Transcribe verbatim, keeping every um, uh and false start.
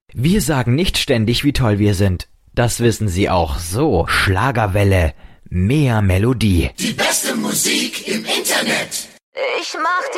Wir sagen nicht ständig, wie toll wir sind. Das wissen Sie auch so. Schlagerwelle, mehr Melodie. Die beste Musik im Internet. Ich mach die